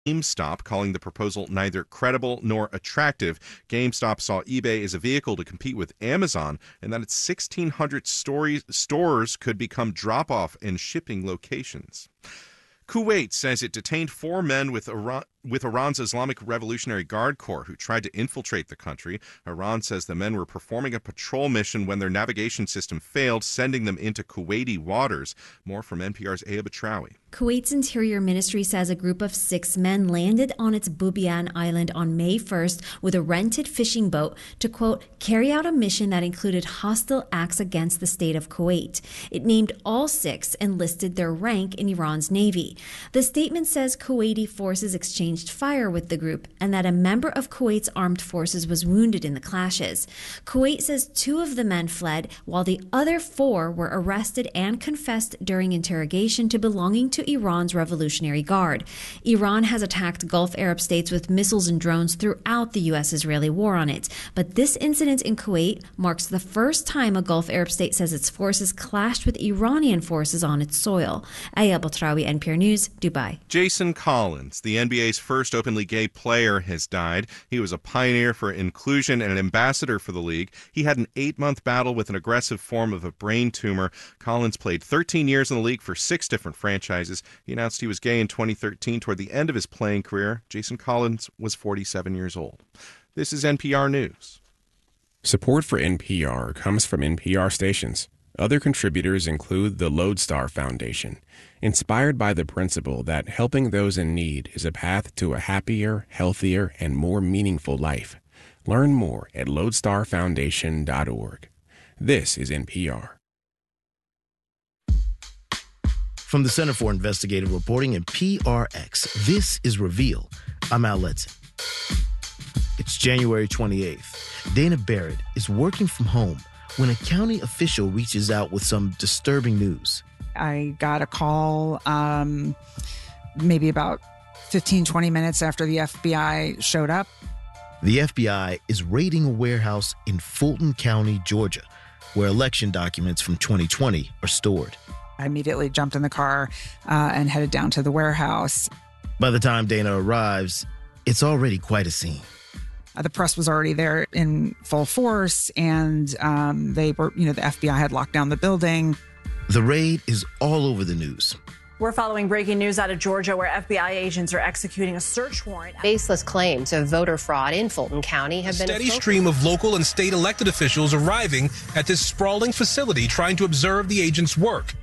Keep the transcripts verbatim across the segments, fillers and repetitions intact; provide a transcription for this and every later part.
GameStop, calling the proposal neither credible nor attractive. GameStop saw eBay as a vehicle to compete with Amazon, and that its sixteen hundred stories, stores could become drop-off and shipping locations. Kuwait says it detained four men with Iran, with Iran's Islamic Revolutionary Guard Corps who tried to infiltrate the country. Iran says the men were performing a patrol mission when their navigation system failed, sending them into Kuwaiti waters. More from N P R's Aya Batrawi. Kuwait's Interior Ministry says a group of six men landed on its Bubiyan Island on May first with a rented fishing boat to, quote, carry out a mission that included hostile acts against the state of Kuwait. It named all six and listed their rank in Iran's navy. The statement says Kuwaiti forces exchanged fire with the group and that a member of Kuwait's armed forces was wounded in the clashes. Kuwait says two of the men fled, while the other four were arrested and confessed during interrogation to belonging to Iran's Revolutionary Guard. Iran has attacked Gulf Arab states with missiles and drones throughout the U S-Israeli war on it. But this incident in Kuwait marks the first time a Gulf Arab state says its forces clashed with Iranian forces on its soil. Aya Batrawi, N P R News, Dubai. Jason Collins, the N B A's first openly gay player, has died. He was a pioneer for inclusion and an ambassador for the league. He had an eight-month battle with an aggressive form of a brain tumor. Collins played thirteen years in the league for six different franchises. He announced he was gay in twenty thirteen toward the end of his playing career. Jason Collins was forty-seven years old. This is N P R News. Support for N P R comes from N P R stations. Other contributors include the Lodestar Foundation, inspired by the principle that helping those in need is a path to a happier, healthier, and more meaningful life. Learn more at lodestar foundation dot org. This is N P R. From the Center for Investigative Reporting and P R X, this is Reveal. I'm Al Letson. It's January twenty-eighth. Dana Barrett is working from home when a county official reaches out with some disturbing news. I got a call um, maybe about fifteen, twenty minutes after the F B I showed up. The F B I is raiding a warehouse in Fulton County, Georgia, where election documents from twenty twenty are stored. I immediately jumped in the car uh, and headed down to the warehouse. By the time Dana arrives, it's already quite a scene. Uh, the press was already there in full force, and um, they were, you know, the F B I had locked down the building. The raid is all over the news. We're following breaking news out of Georgia, where F B I agents are executing a search warrant. Baseless claims of voter fraud in Fulton County have a been steady a stream of local and state elected officials arriving at this sprawling facility trying to observe the agents' work.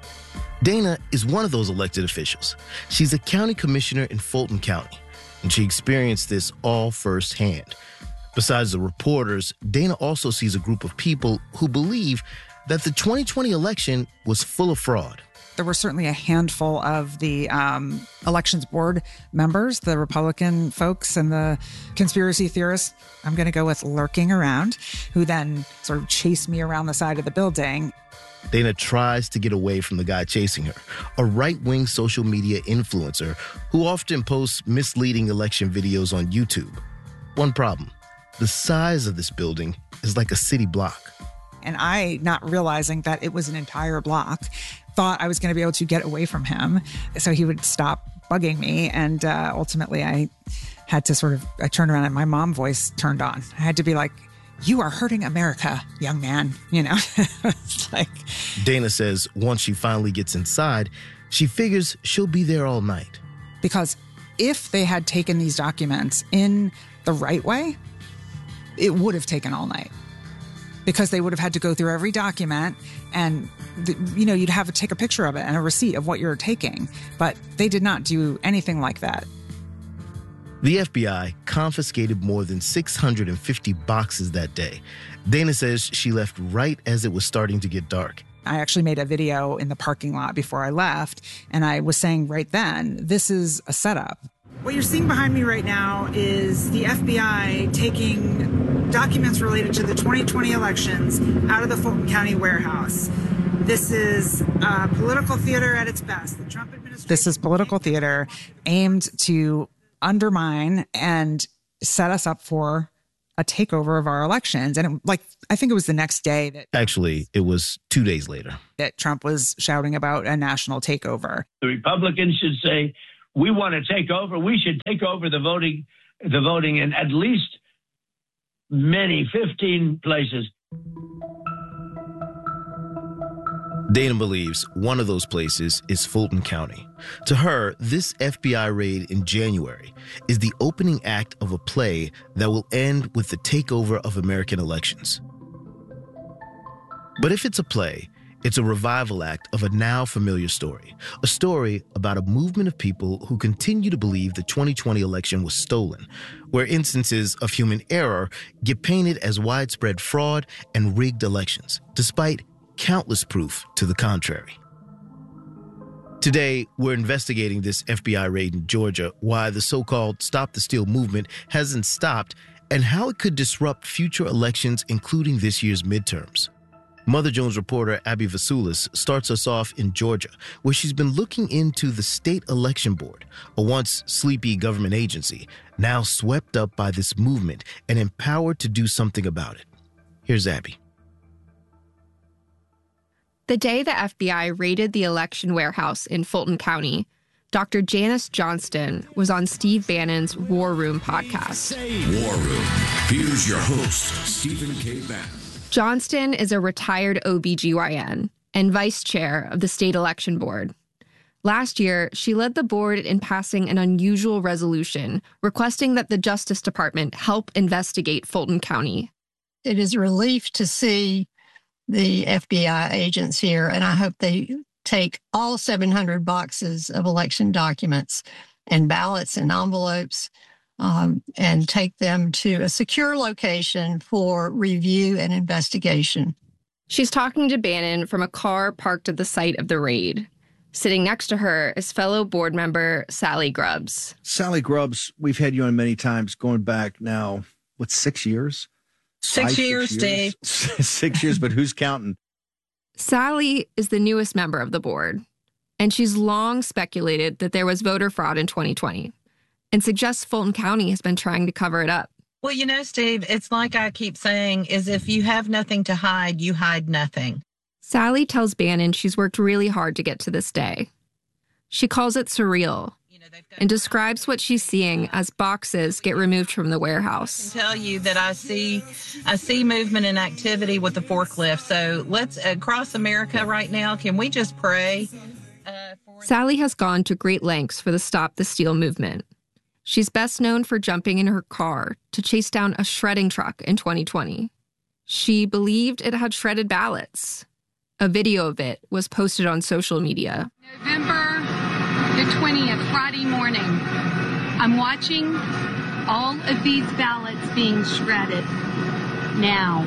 Dana is one of those elected officials. She's a county commissioner in Fulton County, and she experienced this all firsthand. Besides the reporters, Dana also sees a group of people who believe that the twenty twenty election was full of fraud. There were certainly a handful of the um, elections board members, the Republican folks and the conspiracy theorists, I'm going to go with lurking around, who then sort of chased me around the side of the building. Dana tries to get away from the guy chasing her, a right-wing social media influencer who often posts misleading election videos on YouTube. One problem, the size of this building is like a city block. And I, not realizing that it was an entire block, thought I was going to be able to get away from him so he would stop bugging me. And uh, ultimately, I had to sort of, I turned around and my mom voice turned on. I had to be like, "You are hurting America, young man," you know? It's like... Dana says once she finally gets inside, she figures she'll be there all night. Because if they had taken these documents in the right way, it would have taken all night. Because they would have had to go through every document and, the, you know, you'd have to take a picture of it and a receipt of what you're taking. But they did not do anything like that. The F B I confiscated more than six hundred fifty boxes that day. Dana says she left right as it was starting to get dark. I actually made a video in the parking lot before I left, and I was saying right then, this is a setup. What you're seeing behind me right now is the F B I taking documents related to the twenty twenty elections out of the Fulton County warehouse. This is uh, political theater at its best. The Trump administration... This is political theater aimed to undermine and set us up for a takeover of our elections. And it, like, I think it was the next day that... Actually, it was two days later. That Trump was shouting about a national takeover. The Republicans should say, we want to take over. We should take over the voting, the voting in at least many, fifteen places. Dana believes one of those places is Fulton County. To her, this F B I raid in January is the opening act of a play that will end with the takeover of American elections. But if it's a play, it's a revival act of a now familiar story, a story about a movement of people who continue to believe the twenty twenty election was stolen, where instances of human error get painted as widespread fraud and rigged elections, despite countless proof to the contrary. Today, we're investigating this F B I raid in Georgia, why the so-called Stop the Steal movement hasn't stopped, and how it could disrupt future elections, including this year's midterms. Mother Jones reporter Abby Vasulis starts us off in Georgia, where she's been looking into the State Election Board, a once sleepy government agency, now swept up by this movement and empowered to do something about it. Here's Abby. The day the F B I raided the election warehouse in Fulton County, Doctor Janice Johnston was on Steve Bannon's War Room podcast. War Room. Here's your host, Stephen K. Bannon. Johnston is a retired O B G Y N and vice chair of the State Election Board. Last year, she led the board in passing an unusual resolution requesting that the Justice Department help investigate Fulton County. It is a relief to see the F B I agents here, and I hope they take all seven hundred boxes of election documents and ballots and envelopes um, and take them to a secure location for review and investigation. She's talking to Bannon from a car parked at the site of the raid. Sitting next to her is fellow board member Sally Grubbs. Sally Grubbs, we've had you on many times, going back now, what, six years? Six Five, years, six Dave. Six years, but who's counting? Sally is the newest member of the board, and she's long speculated that there was voter fraud in twenty twenty and suggests Fulton County has been trying to cover it up. Well, you know, Steve, it's like I keep saying, is if you have nothing to hide, you hide nothing. Sally tells Bannon she's worked really hard to get to this day. She calls it surreal and describes what she's seeing as boxes get removed from the warehouse. I can tell you that I see I see movement and activity with the forklift. So let's, across America right now, can we just pray? Uh, for- Sally has gone to great lengths for the Stop the Steal movement. She's best known for jumping in her car to chase down a shredding truck in twenty twenty. She believed it had shredded ballots. A video of it was posted on social media. November the twentieth, Friday morning. I'm watching all of these ballots being shredded now.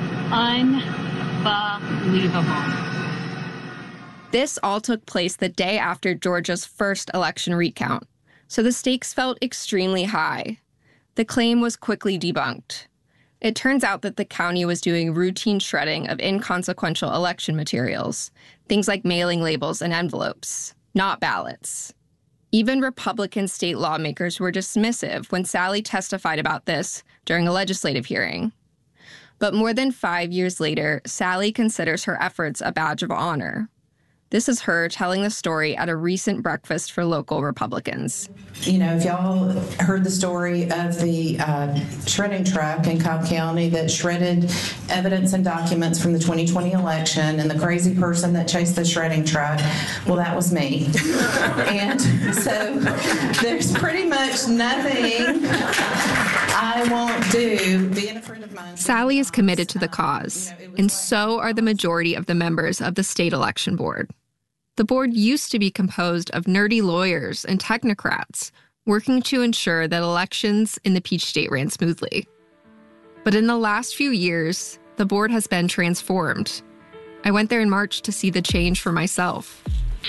Unbelievable. This all took place the day after Georgia's first election recount, so the stakes felt extremely high. The claim was quickly debunked. It turns out that the county was doing routine shredding of inconsequential election materials, things like mailing labels and envelopes, not ballots. Even Republican state lawmakers were dismissive when Sally testified about this during a legislative hearing. But more than five years later, Sally considers her efforts a badge of honor. This is her telling the story at a recent breakfast for local Republicans. You know, if y'all heard the story of the uh, shredding truck in Cobb County that shredded evidence and documents from the twenty twenty election, and the crazy person that chased the shredding truck, well, that was me. And so there's pretty much nothing I won't do. Being a friend of mine. Sally is committed to the cause, and so are the majority of the members of the State Election Board. The board used to be composed of nerdy lawyers and technocrats working to ensure that elections in the Peach State ran smoothly. But in the last few years, the board has been transformed. I went there in March to see the change for myself.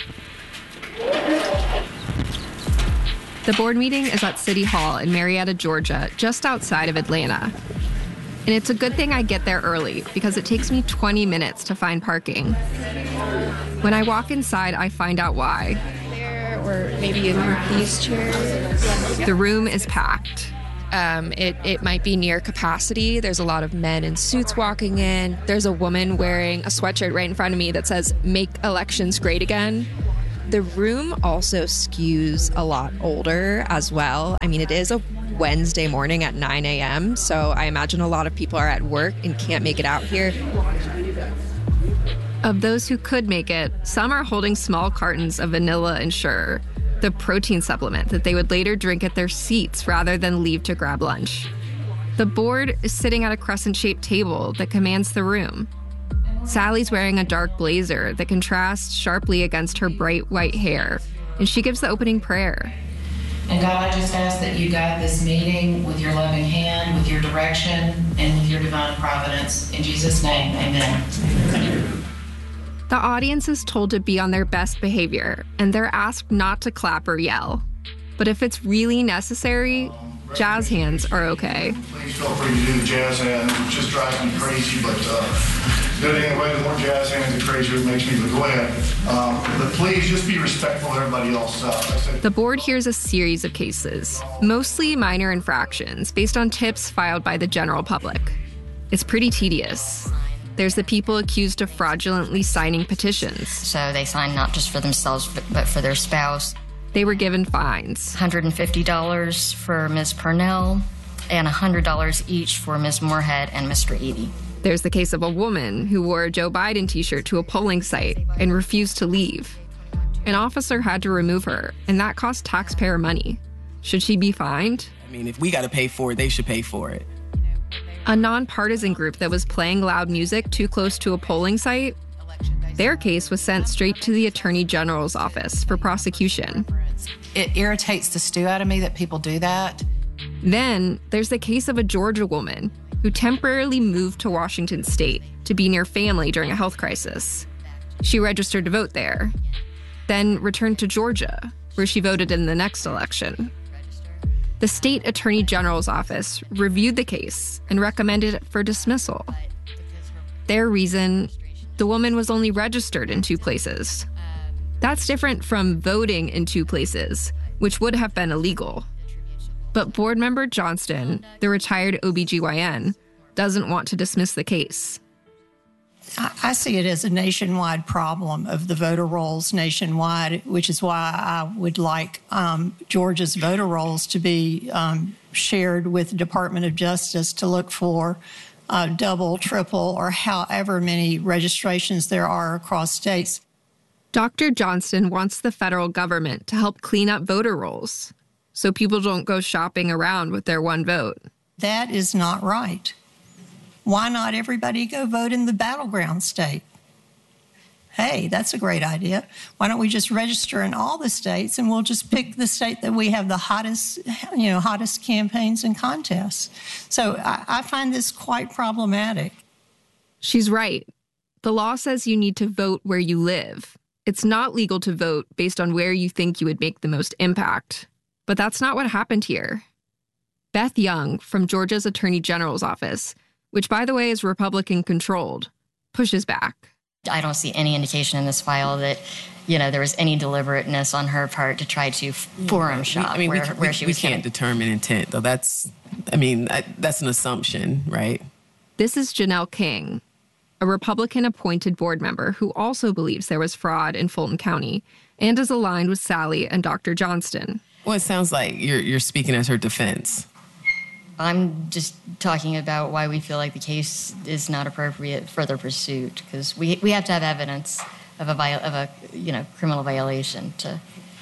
The board meeting is at City Hall in Marietta, Georgia, just outside of Atlanta. And it's a good thing I get there early because it takes me twenty minutes to find parking. When I walk inside, I find out why. There, or maybe in these chairs. The room is packed. Um, it, it might be near capacity. There's a lot of men in suits walking in. There's a woman wearing a sweatshirt right in front of me that says, "Make elections great again." The room also skews a lot older as well. I mean, it is a Wednesday morning at nine a.m., so I imagine a lot of people are at work and can't make it out here. Of those who could make it, some are holding small cartons of Vanilla Ensure, the protein supplement that they would later drink at their seats rather than leave to grab lunch. The board is sitting at a crescent-shaped table that commands the room. Sally's wearing a dark blazer that contrasts sharply against her bright white hair, and she gives the opening prayer. And God, I just ask that you guide this meeting with your loving hand, with your direction, and with your divine providence. In Jesus' name, amen. Amen. The audience is told to be on their best behavior, and they're asked not to clap or yell. But if it's really necessary, jazz hands are okay. Please feel free to do the jazz hands. It just drives me crazy, but uh, do it anyway. The more jazz hands, the crazier it makes me. But go ahead. Um, but please just be respectful of everybody else. Uh, said- the board hears a series of cases, mostly minor infractions, based on tips filed by the general public. It's pretty tedious. There's the people accused of fraudulently signing petitions. So they signed not just for themselves, but for their spouse. They were given fines. one hundred fifty dollars for Miz Purnell and one hundred dollars each for Miz Moorhead and Mister Eady. There's the case of a woman who wore a Joe Biden t-shirt to a polling site and refused to leave. An officer had to remove her, and that cost taxpayer money. Should she be fined? I mean, if we got to pay for it, they should pay for it. A nonpartisan group that was playing loud music too close to a polling site, their case was sent straight to the Attorney General's office for prosecution. It irritates the stew out of me that people do that. Then there's the case of a Georgia woman who temporarily moved to Washington state to be near family during a health crisis. She registered to vote there, then returned to Georgia, where she voted in the next election. The state attorney general's office reviewed the case and recommended it for dismissal. Their reason, the woman was only registered in two places. That's different from voting in two places, which would have been illegal. But board member Johnston, the retired O B G Y N, doesn't want to dismiss the case. I see it as a nationwide problem of the voter rolls nationwide, which is why I would like um, Georgia's voter rolls to be um, shared with the Department of Justice to look for uh, double, triple, or however many registrations there are across states. Doctor Johnston wants the federal government to help clean up voter rolls so people don't go shopping around with their one vote. That is not right. Why not everybody go vote in the battleground state? Hey, that's a great idea. Why don't we just register in all the states and we'll just pick the state that we have the hottest, you know, hottest campaigns and contests. So I, I find this quite problematic. She's right. The law says you need to vote where you live. It's not legal to vote based on where you think you would make the most impact. But that's not what happened here. Beth Young from Georgia's Attorney General's office, which, by the way, is Republican-controlled, pushes back. I don't see any indication in this file that, you know, there was any deliberateness on her part to try to forum shop I mean, where, we, where we, she we was can't coming. determine intent, though. That's, I mean, I, that's an assumption, right? This is Janelle King, a Republican-appointed board member who also believes there was fraud in Fulton County and is aligned with Sally and Doctor Johnston. Well, it sounds like you're you're speaking as her defense. I'm just talking about why we feel like the case is not appropriate further pursuit, because we we have to have evidence of a viol- of a you know criminal violation to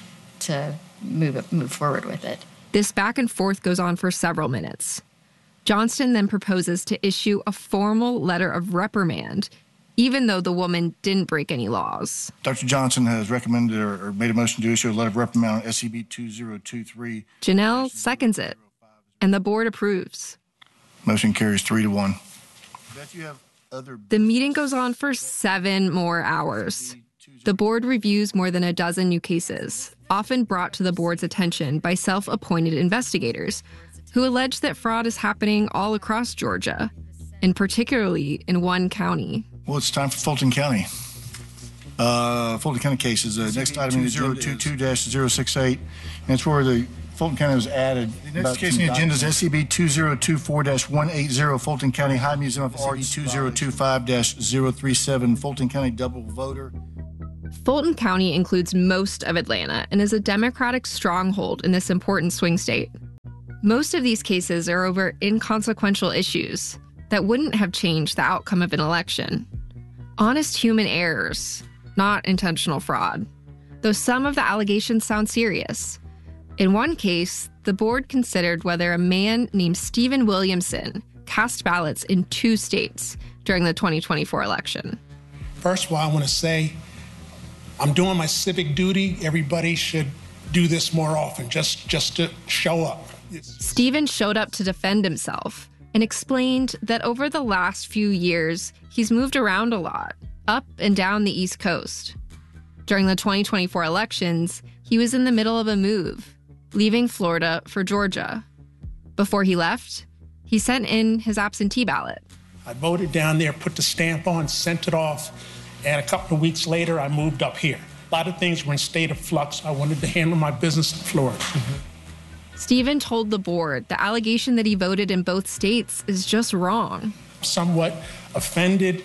to move it, move forward with it. This back and forth goes on for several minutes. Johnston then proposes to issue a formal letter of reprimand, even though the woman didn't break any laws. Doctor Johnson has recommended or, or made a motion to issue a letter of reprimand on S C B two zero two three. Janelle seconds it, and the board approves. Motion carries three to one. Beth, you have other... The meeting goes on for seven more hours. The board reviews more than a dozen new cases, often brought to the board's attention by self-appointed investigators who allege that fraud is happening all across Georgia, and particularly in one county. Well, it's time for Fulton County. Uh, Fulton County cases. Uh, next item is zero two two dash zero six eight. And it's where the Fulton County was added. The next case on the agenda is S C B two zero two four dash one eight zero, Fulton County High Museum of Art two zero two five dash zero three seven, Fulton County double voter. Fulton County includes most of Atlanta and is a Democratic stronghold in this important swing state. Most of these cases are over inconsequential issues that wouldn't have changed the outcome of an election. Honest human errors, not intentional fraud. Though some of the allegations sound serious. In one case, the board considered whether a man named Stephen Williamson cast ballots in two states during the twenty twenty-four election. First of all, I want to say I'm doing my civic duty. Everybody should do this more often, just, just to show up. It's- Stephen showed up to defend himself and explained that over the last few years, he's moved around a lot, up and down the East Coast. During the twenty twenty-four elections, he was in the middle of a move, leaving Florida for Georgia. Before he left, he sent in his absentee ballot. I voted down there, put the stamp on, sent it off, and a couple of weeks later, I moved up here. A lot of things were in state of flux. I wanted to handle my business in Florida. Mm-hmm. Stephen told the board the allegation that he voted in both states is just wrong. Somewhat offended,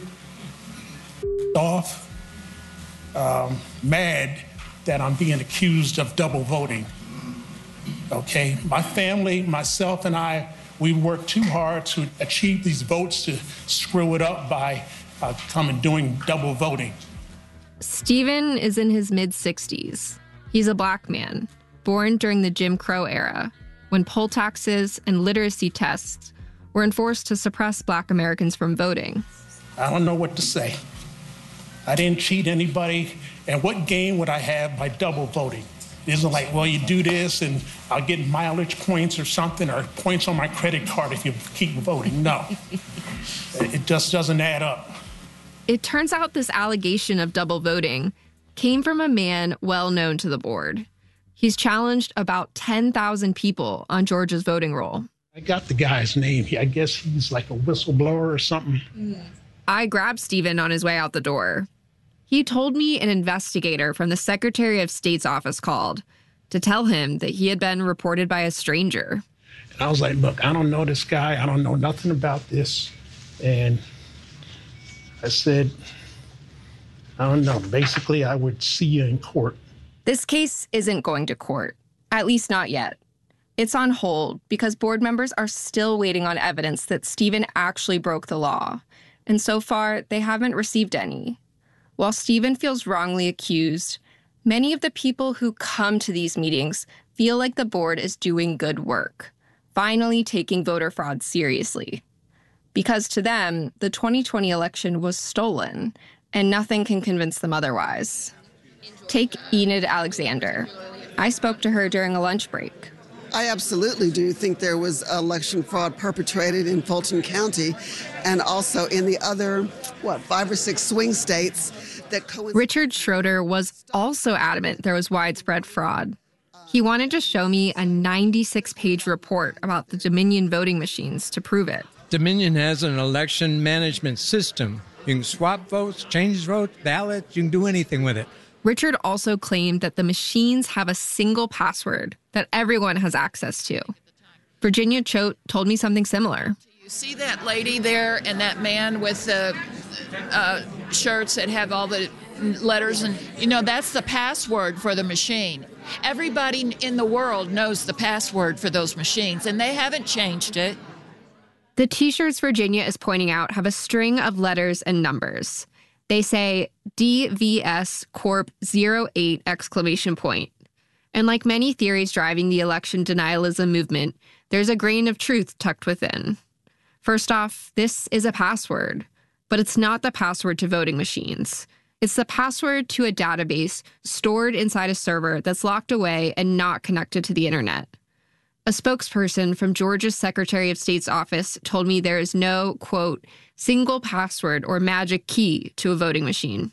off, um, mad that I'm being accused of double voting. Okay, my family, myself and I, we worked too hard to achieve these votes to screw it up by uh, coming doing double voting. Stephen is in his mid-sixties. He's a black man, born during the Jim Crow era, when poll taxes and literacy tests were enforced to suppress black Americans from voting. I don't know what to say. I didn't cheat anybody, and what gain would I have by double voting? It isn't like, well, you do this and I'll get mileage points or something, or points on my credit card if you keep voting. No, it just doesn't add up. It turns out this allegation of double voting came from a man well known to the board. He's challenged about ten thousand people on Georgia's voting roll. I got the guy's name. I guess he's like a whistleblower or something. I grabbed Stephen on his way out the door. He told me an investigator from the Secretary of State's office called to tell him that he had been reported by a stranger. And I was like, look, I don't know this guy. I don't know nothing about this. And I said, I don't know. Basically, I would see you in court. This case isn't going to court, at least not yet. It's on hold because board members are still waiting on evidence that Stephen actually broke the law. And so far, they haven't received any. While Stephen feels wrongly accused, many of the people who come to these meetings feel like the board is doing good work, finally taking voter fraud seriously. Because to them, the twenty twenty election was stolen, and nothing can convince them otherwise. Take Enid Alexander. I spoke to her during a lunch break. I absolutely do think there was election fraud perpetrated in Fulton County and also in the other, what, five or six swing states that coincided. Richard Schroeder was also adamant there was widespread fraud. He wanted to show me a ninety-six page report about the Dominion voting machines to prove it. Dominion has an election management system. You can swap votes, change votes, ballots, you can do anything with it. Richard also claimed that the machines have a single password that everyone has access to. Virginia Choate told me something similar. You see that lady there and that man with the uh, shirts that have all the letters, and you know, that's the password for the machine. Everybody in the world knows the password for those machines, and they haven't changed it. The T-shirts Virginia is pointing out have a string of letters and numbers. They say D V S Corp zero eight exclamation point. And like many theories driving the election denialism movement, there's a grain of truth tucked within. First off, this is a password, but it's not the password to voting machines. It's the password to a database stored inside a server that's locked away and not connected to the internet. A spokesperson from Georgia's Secretary of State's office told me there is no, quote, single password or magic key to a voting machine.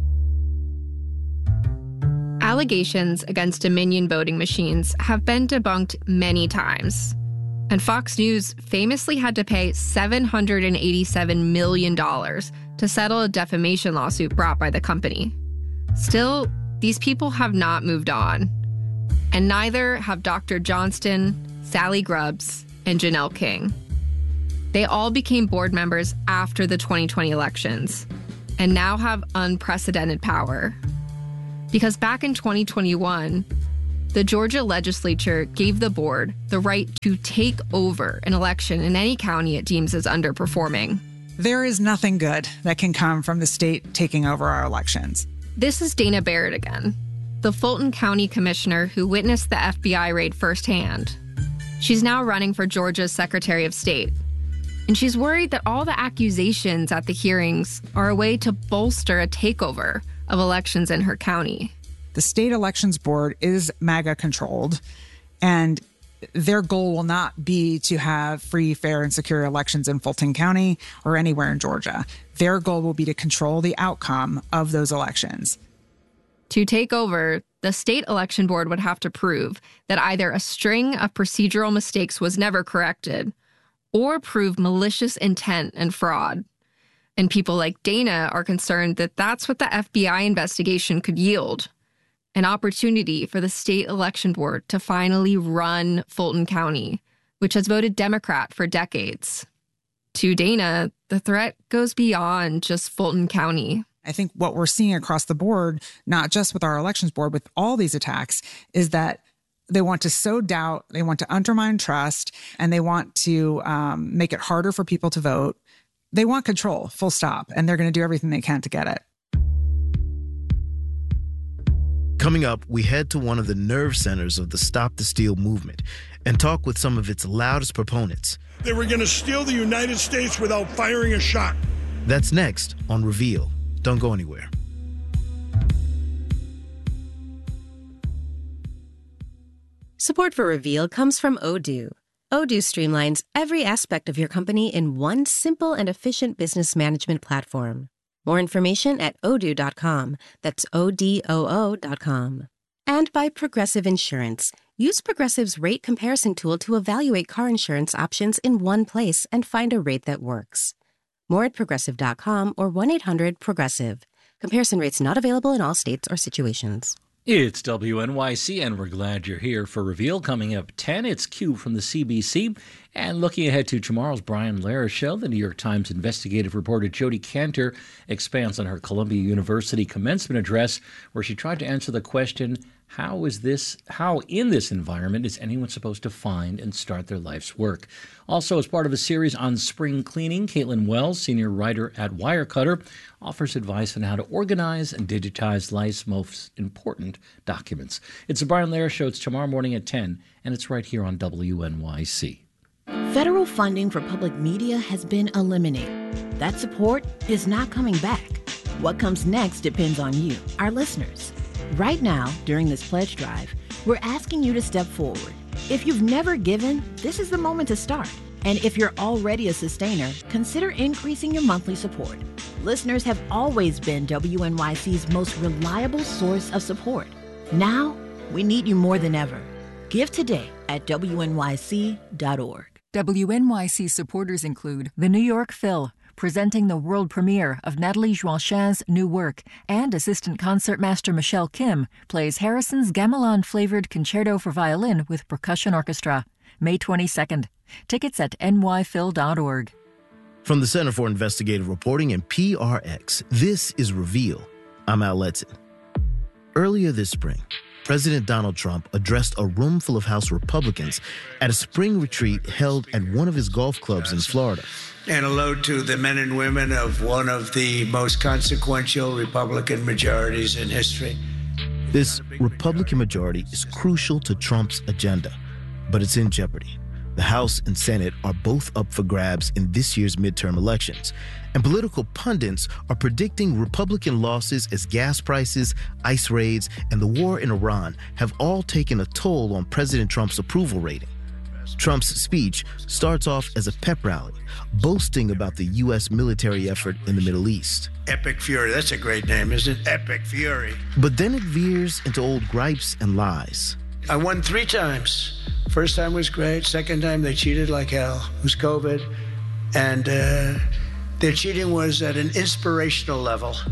Allegations against Dominion voting machines have been debunked many times. And Fox News famously had to pay seven hundred eighty-seven million dollars to settle a defamation lawsuit brought by the company. Still, these people have not moved on. And neither have Doctor Johnston, Sally Grubbs, and Janelle King. They all became board members after the twenty twenty elections and now have unprecedented power. Because back in twenty twenty-one, the Georgia legislature gave the board the right to take over an election in any county it deems as underperforming. There is nothing good that can come from the state taking over our elections. This is Dana Barrett again, the Fulton County commissioner who witnessed the F B I raid firsthand. She's now running for Georgia's Secretary of State. And she's worried that all the accusations at the hearings are a way to bolster a takeover of elections in her county. The state elections board is MAGA controlled, and their goal will not be to have free, fair, and secure elections in Fulton County or anywhere in Georgia. Their goal will be to control the outcome of those elections. To take over, the state election board would have to prove that either a string of procedural mistakes was never corrected or prove malicious intent and fraud. And people like Dana are concerned that that's what the F B I investigation could yield. An opportunity for the state election board to finally run Fulton County, which has voted Democrat for decades. To Dana, the threat goes beyond just Fulton County. I think what we're seeing across the board, not just with our elections board, with all these attacks, is that they want to sow doubt, they want to undermine trust, and they want to um, make it harder for people to vote. They want control, full stop, and they're going to do everything they can to get it. Coming up, we head to one of the nerve centers of the Stop the Steal movement and talk with some of its loudest proponents. They were going to steal the United States without firing a shot. That's next on Reveal. Don't go anywhere. Support for Reveal comes from Odoo. Odoo streamlines every aspect of your company in one simple and efficient business management platform. More information at odoo dot com. That's O D O O dot com. And by Progressive Insurance. Use Progressive's rate comparison tool to evaluate car insurance options in one place and find a rate that works. More at progressive dot com or one eight hundred progressive. Comparison rates not available in all states or situations. It's W N Y C, and we're glad you're here for Reveal. Coming up ten, it's Q from the C B C. And looking ahead to tomorrow's Brian Lehrer Show, the New York Times investigative reporter Jodi Kantor expands on her Columbia University commencement address, where she tried to answer the question, how is this, how in this environment is anyone supposed to find and start their life's work? Also, as part of a series on spring cleaning, Caitlin Wells, senior writer at Wirecutter, offers advice on how to organize and digitize life's most important documents. It's the Brian Lehrer Show. It's tomorrow morning at ten, and it's right here on W N Y C. Federal funding for public media has been eliminated. That support is not coming back. What comes next depends on you, our listeners. Right now, during this pledge drive, we're asking you to step forward. If you've never given, this is the moment to start. And if you're already a sustainer, consider increasing your monthly support. Listeners have always been W N Y C's most reliable source of support. Now, we need you more than ever. Give today at W N Y C dot org. W N Y C supporters include the New York Phil, presenting the world premiere of Nathalie Joachin's new work, and assistant concertmaster Michelle Kim plays Harrison's gamelan-flavored concerto for violin with percussion orchestra. May twenty-second. Tickets at N Y phil dot org. From the Center for Investigative Reporting and P R X, this is Reveal. I'm Al Letson. Earlier this spring, President Donald Trump addressed a room full of House Republicans at a spring retreat held at one of his golf clubs in Florida. And hello to the men and women of one of the most consequential Republican majorities in history. This Republican majority is crucial to Trump's agenda, but it's in jeopardy. The House and Senate are both up for grabs in this year's midterm elections, and political pundits are predicting Republican losses as gas prices, ICE raids, and the war in Iran have all taken a toll on President Trump's approval rating. Trump's speech starts off as a pep rally, boasting about the U S military effort in the Middle East. Epic Fury, that's a great name, isn't it? Epic Fury. But then it veers into old gripes and lies. I won three times. First time was great. Second time they cheated like hell. It was COVID. And uh, their cheating was at an inspirational level.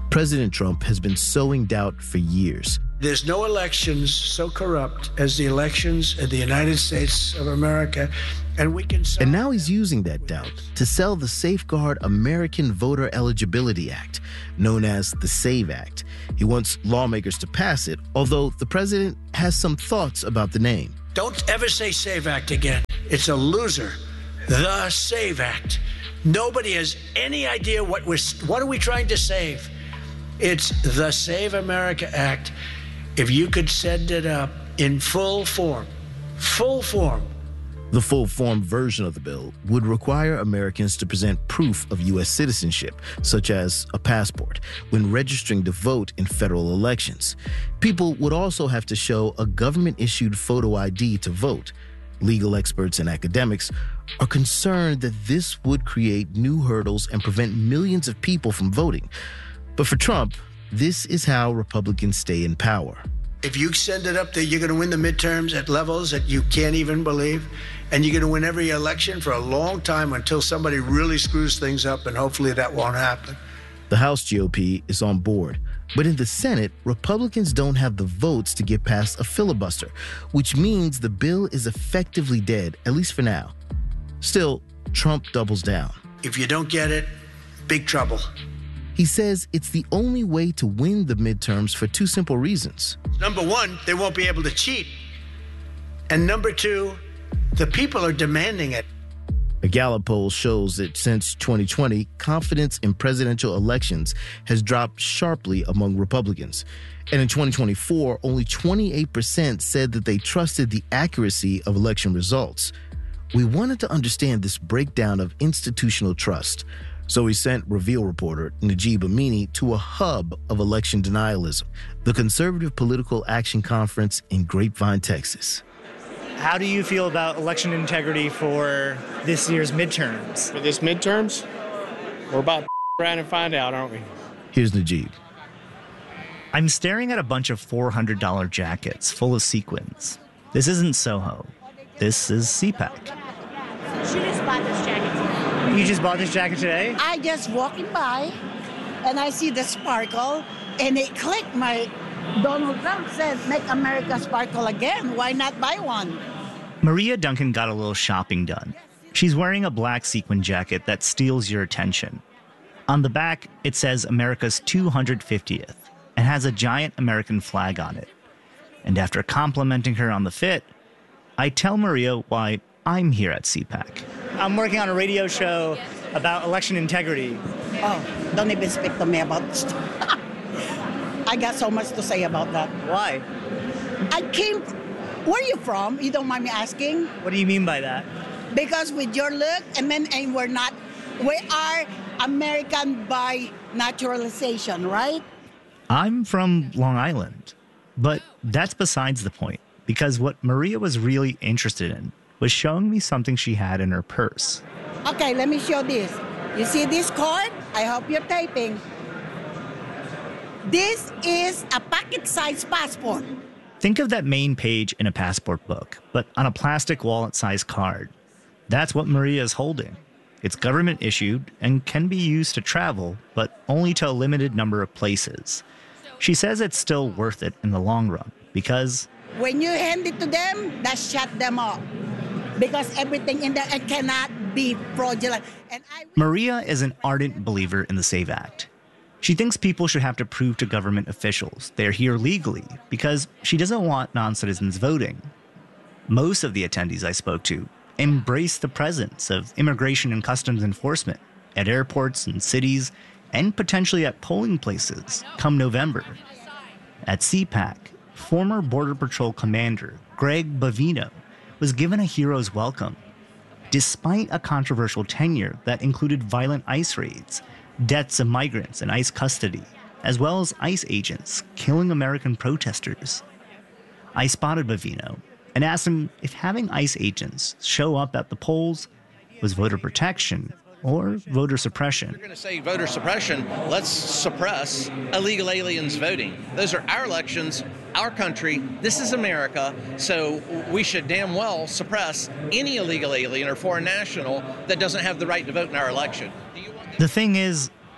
President Trump has been sowing doubt for years. There's no elections so corrupt as the elections in the United States of America, and we can... And now he's using that doubt to sell the Safeguard American Voter Eligibility Act, known as the SAVE Act. He wants lawmakers to pass it, although the president has some thoughts about the name. Don't ever say SAVE Act again. It's a loser. The SAVE Act. Nobody has any idea what we're, what are we trying to save. It's the Save America Act. If you could send it up in full form, full form. The full form version of the bill would require Americans to present proof of U S citizenship, such as a passport, when registering to vote in federal elections. People would also have to show a government-issued photo I D to vote. Legal experts and academics are concerned that this would create new hurdles and prevent millions of people from voting. But for Trump, this is how Republicans stay in power. If you send it up there, you're going to win the midterms at levels that you can't even believe. And you're going to win every election for a long time until somebody really screws things up, and hopefully that won't happen. The House G O P is on board. But in the Senate, Republicans don't have the votes to get past a filibuster, which means the bill is effectively dead, at least for now. Still, Trump doubles down. If you don't get it, big trouble. He says it's the only way to win the midterms for two simple reasons. Number one, they won't be able to cheat. And number two, the people are demanding it. A Gallup poll shows that since twenty twenty, confidence in presidential elections has dropped sharply among Republicans. And in twenty twenty-four, only twenty-eight percent said that they trusted the accuracy of election results. We wanted to understand this breakdown of institutional trust. So we sent Reveal reporter Najib Amini to a hub of election denialism, the Conservative Political Action Conference in Grapevine, Texas. How do you feel about election integrity for this year's midterms? For this midterms? We're about to around and find out, aren't we? Here's Najib. I'm staring at a bunch of four hundred dollars jackets full of sequins. This isn't Soho. This is C PAC. She just bought this jacket today. You just bought this jacket today? I just walking by, and I see the sparkle, and it clicked. My Donald Trump said, "Make America sparkle again. Why not buy one?" Maria Duncan got a little shopping done. She's wearing a black sequin jacket that steals your attention. On the back, it says America's two hundred fiftieth and has a giant American flag on it. And after complimenting her on the fit, I tell Maria why I'm here at C PAC. I'm working on a radio show about election integrity. Oh, don't even speak to me about this. I got so much to say about that. Why? I came... Where are you from? You don't mind me asking? What do you mean by that? Because with your look, and then and we're not... We are American by naturalization, right? I'm from Long Island. But that's besides the point, because what Maria was really interested in was showing me something she had in her purse. Okay, let me show this. You see this card? I hope you're typing. This is a pocket-sized passport. Think of that main page in a passport book, but on a plastic wallet-sized card. That's what Maria is holding. It's government-issued and can be used to travel, but only to a limited number of places. She says it's still worth it in the long run, because... When you hand it to them, that shut them up. Because everything in there it cannot be fraudulent. And I... Maria is an ardent believer in the SAVE Act. She thinks people should have to prove to government officials they're here legally because she doesn't want non-citizens voting. Most of the attendees I spoke to embrace the presence of immigration and customs enforcement at airports and cities and potentially at polling places come November. At C PAC, former Border Patrol Commander Greg Bavino was given a hero's welcome, despite a controversial tenure that included violent ICE raids, deaths of migrants in ICE custody, as well as ICE agents killing American protesters. I spotted Bavino and asked him if having ICE agents show up at the polls was voter protection or voter suppression. You're going to say voter suppression, let's suppress illegal aliens voting. Those are our elections, our country, this is America, so we should damn well suppress any illegal alien or foreign national that doesn't have the right to vote in our election. The thing is,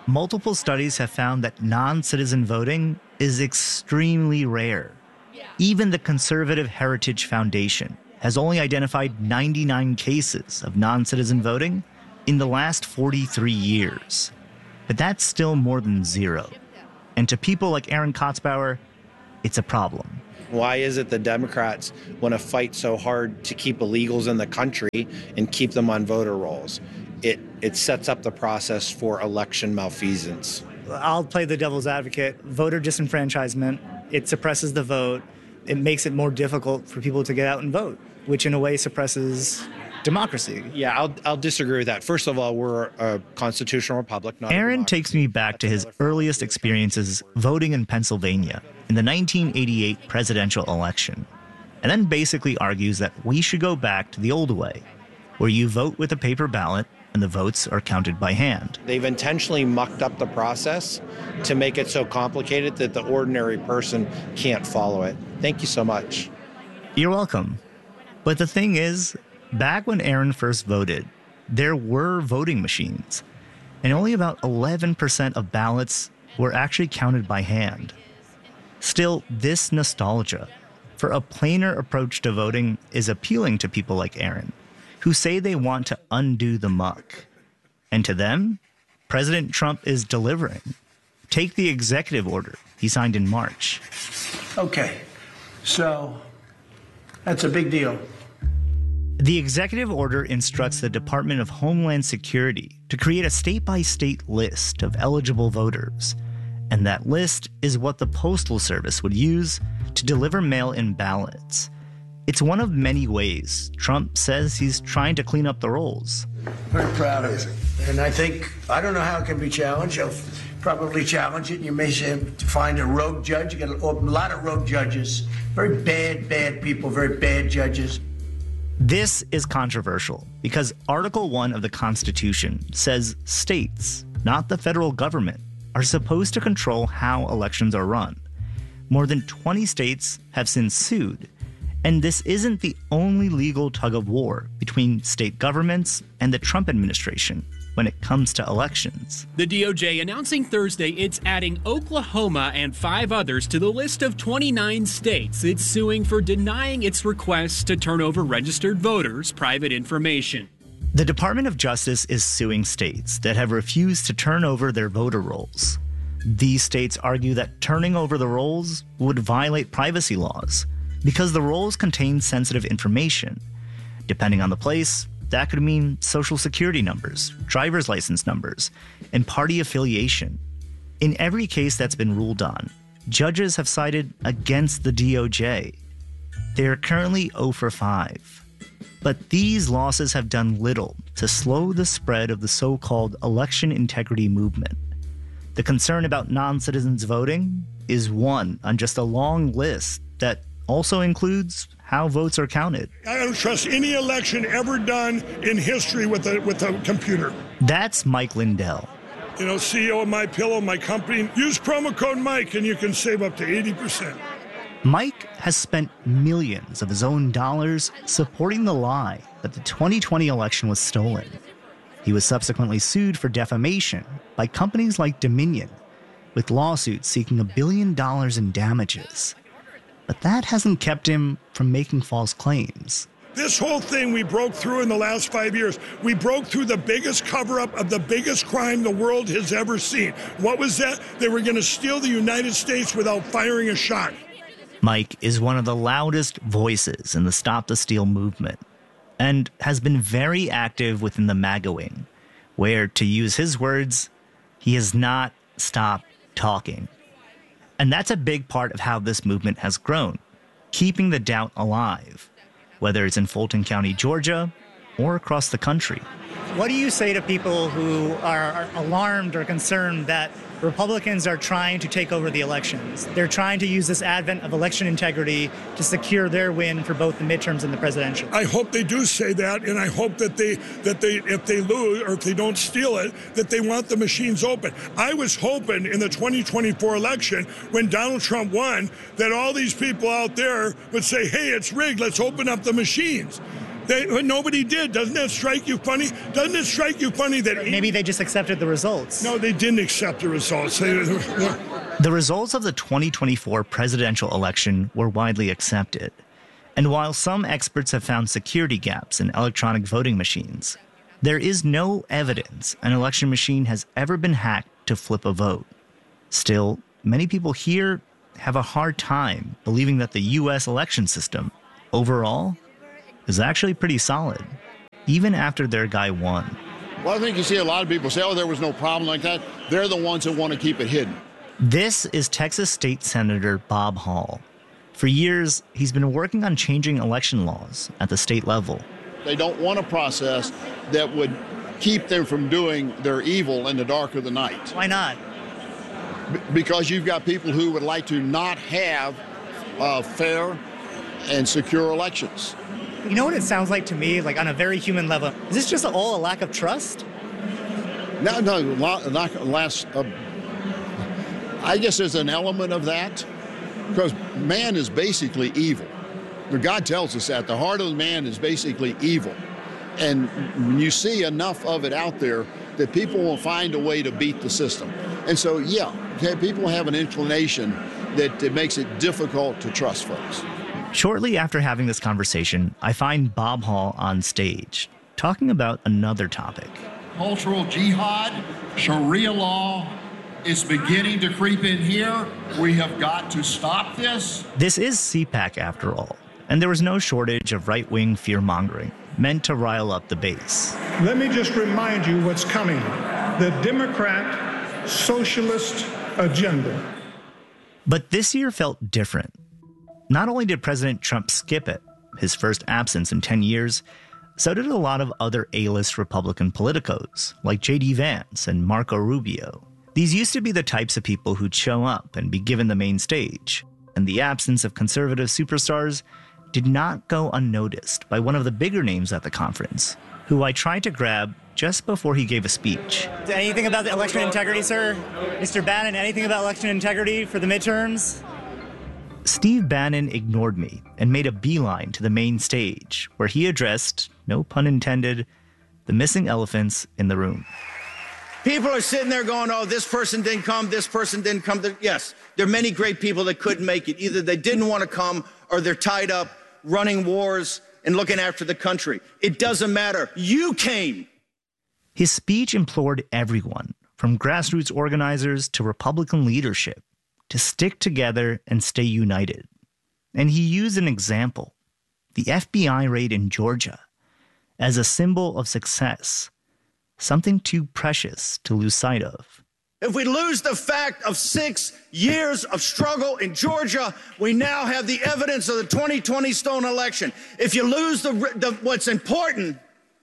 multiple studies have found that non-citizen voting is extremely rare. Even the Conservative Heritage Foundation has only identified ninety-nine cases of non-citizen voting in the last forty-three years. But that's still more than zero. And to people like Aaron Kotzbauer, it's a problem. Why is it the Democrats want to fight so hard to keep illegals in the country and keep them on voter rolls? It it sets up the process for election malfeasance. I'll play the devil's advocate. Voter disenfranchisement, it suppresses the vote. It makes it more difficult for people to get out and vote, which in a way suppresses democracy. Yeah, I'll, I'll disagree with that. First of all, we're a constitutional republic, not Aaron takes me back to his earliest experiences voting in Pennsylvania in the nineteen eighty-eight presidential election, and then basically argues that we should go back to the old way, where you vote with a paper ballot and the votes are counted by hand. They've intentionally mucked up the process to make it so complicated that the ordinary person can't follow it. Thank you so much. You're welcome. But the thing is, back when Aaron first voted, there were voting machines, and only about eleven percent of ballots were actually counted by hand. Still, this nostalgia for a plainer approach to voting is appealing to people like Aaron, who say they want to undo the muck. And to them, President Trump is delivering. Take the executive order he signed in March. Okay, so that's a big deal. The executive order instructs the Department of Homeland Security to create a state-by-state list of eligible voters. And that list is what the Postal Service would use to deliver mail-in ballots. It's one of many ways Trump says he's trying to clean up the rolls. Very proud of it. And I think, I don't know how it can be challenged. I'll probably challenge it. You may say to find a rogue judge. You get a lot of rogue judges. Very bad, bad people, very bad judges. This is controversial because Article one of the Constitution says states, not the federal government, are supposed to control how elections are run. More than twenty states have since sued, and this isn't the only legal tug of war between state governments and the Trump administration when it comes to elections. The D O J announcing Thursday it's adding Oklahoma and five others to the list of twenty-nine states it's suing for denying its requests to turn over registered voters' private information. The Department of Justice is suing states that have refused to turn over their voter rolls. These states argue that turning over the rolls would violate privacy laws because the rolls contain sensitive information. Depending on the place, that could mean social security numbers, driver's license numbers, and party affiliation. In every case that's been ruled on, judges have sided against the D O J. They are currently zero for five. But these losses have done little to slow the spread of the so-called election integrity movement. The concern about non-citizens voting is one on just a long list that also includes how votes are counted. I don't trust any election ever done in history with a with a computer. That's Mike Lindell. You know, C E O of MyPillow, my company. Use promo code Mike and you can save up to eighty percent. Mike has spent millions of his own dollars supporting the lie that the twenty twenty election was stolen. He was subsequently sued for defamation by companies like Dominion, with lawsuits seeking a billion dollars in damages. But that hasn't kept him from making false claims. This whole thing we broke through in the last five years. We broke through the biggest cover-up of the biggest crime the world has ever seen. What was that? They were going to steal the United States without firing a shot. Mike is one of the loudest voices in the Stop the Steal movement and has been very active within the MAGA wing, where, to use his words, he has not stopped talking. And that's a big part of how this movement has grown, keeping the doubt alive, whether it's in Fulton County, Georgia, or across the country. What do you say to people who are alarmed or concerned that Republicans are trying to take over the elections? They're trying to use this advent of election integrity to secure their win for both the midterms and the presidential. I hope they do say that, and I hope that they, that they, if they lose or if they don't steal it, that they want the machines open. I was hoping in the twenty twenty-four election, when Donald Trump won, that all these people out there would say, hey, it's rigged, let's open up the machines. They, nobody did. Doesn't that strike you funny? Doesn't it strike you funny that... Maybe they just accepted the results. No, they didn't accept the results. The results of the twenty twenty-four presidential election were widely accepted. And while some experts have found security gaps in electronic voting machines, there is no evidence an election machine has ever been hacked to flip a vote. Still, many people here have a hard time believing that the U S election system, overall, is actually pretty solid, even after their guy won. Well, I think you see a lot of people say, oh, there was no problem like that. They're the ones that want to keep it hidden. This is Texas State Senator Bob Hall. For years, he's been working on changing election laws at the state level. They don't want a process that would keep them from doing their evil in the dark of the night. Why not? B- because you've got people who would like to not have uh, fair and secure elections. You know what it sounds like to me, like on a very human level? Is this just all a lack of trust? No, no, lack, last, uh, I guess there's an element of that, because man is basically evil. God tells us that. The heart of man is basically evil. And when you see enough of it out there, that people will find a way to beat the system. And so, yeah, people have an inclination that it makes it difficult to trust folks. Shortly after having this conversation, I find Bob Hall on stage, talking about another topic. Cultural jihad, Sharia law is beginning to creep in here. We have got to stop this. This is C PAC, after all, and there was no shortage of right-wing fear-mongering meant to rile up the base. Let me just remind you what's coming. The Democrat socialist agenda. But this year felt different. Not only did President Trump skip it, his first absence in ten years, so did a lot of other A-list Republican politicos, like J D Vance and Marco Rubio. These used to be the types of people who'd show up and be given the main stage, and the absence of conservative superstars did not go unnoticed by one of the bigger names at the conference, who I tried to grab just before he gave a speech. Anything about the election integrity, sir? Mister Bannon, anything about election integrity for the midterms? Steve Bannon ignored me and made a beeline to the main stage, where he addressed, no pun intended, the missing elephants in the room. People are sitting there going, oh, this person didn't come, this person didn't come. Yes, there are many great people that couldn't make it. Either they didn't want to come or they're tied up running wars and looking after the country. It doesn't matter. You came. His speech implored everyone, from grassroots organizers to Republican leadership, to stick together and stay united. And he used an example, the F B I raid in Georgia, as a symbol of success, something too precious to lose sight of. If we lose the fact of six years of struggle in Georgia, we now have the evidence of the twenty twenty stolen election. If you lose the, the what's important,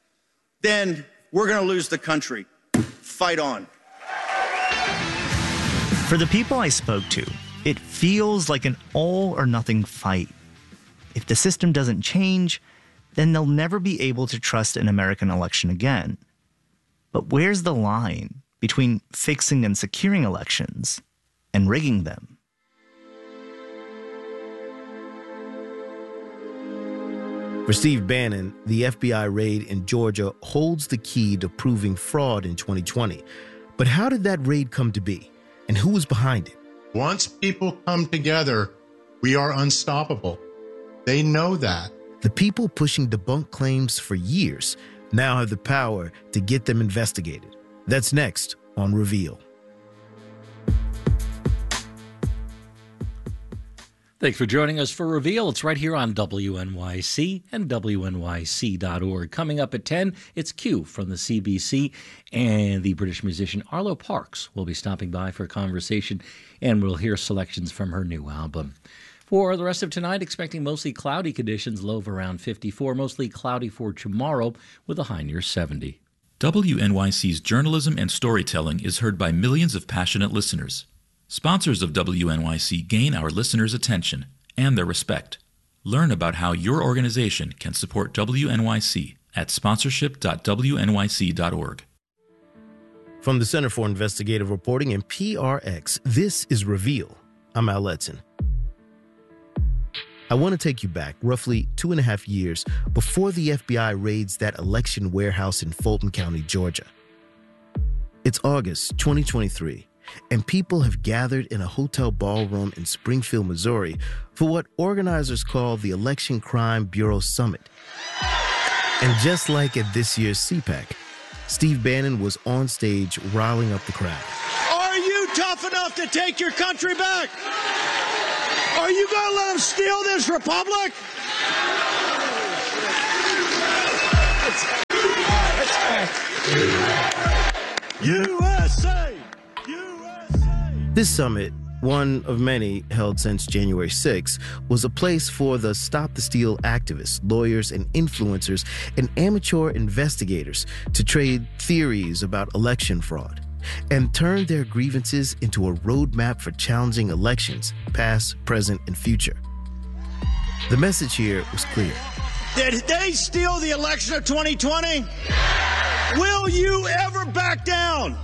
then we're going to lose the country. Fight on. For the people I spoke to, it feels like an all-or-nothing fight. If the system doesn't change, then they'll never be able to trust an American election again. But where's the line between fixing and securing elections and rigging them? For Steve Bannon, the F B I raid in Georgia holds the key to proving fraud in twenty twenty. But how did that raid come to be? And who was behind it? Once people come together, we are unstoppable. They know that. The people pushing debunked claims for years now have the power to get them investigated. That's next on Reveal. Thanks for joining us for Reveal. It's right here on W N Y C and W N Y C dot org. Coming up at ten, it's Q from the C B C, and the British musician Arlo Parks will be stopping by for a conversation, and we'll hear selections from her new album. For the rest of tonight, expecting mostly cloudy conditions, low of around fifty-four, mostly cloudy for tomorrow with a high near seventy. W N Y C's journalism and storytelling is heard by millions of passionate listeners. Sponsors of W N Y C gain our listeners' attention and their respect. Learn about how your organization can support W N Y C at sponsorship dot W N Y C dot org. From the Center for Investigative Reporting and P R X, this is Reveal. I'm Al Letson. I want to take you back roughly two and a half years before the F B I raids that election warehouse in Fulton County, Georgia. It's August twenty twenty-three, and people have gathered in a hotel ballroom in Springfield, Missouri for what organizers call the Election Crime Bureau Summit. And just like at this year's C PAC, Steve Bannon was on stage riling up the crowd. Are you tough enough to take your country back? Are you going to let them steal this republic? U S A! This summit, one of many held since January sixth, was a place for the Stop the Steal activists, lawyers, and influencers, and amateur investigators to trade theories about election fraud and turn their grievances into a roadmap for challenging elections, past, present, and future. The message here was clear. Did they steal the election of twenty twenty? Will you ever back down?